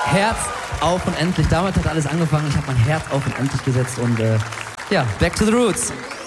Herz auf und endlich. Damit hat alles angefangen. Ich habe mein Herz auf und endlich gesetzt und ja, back to the roots.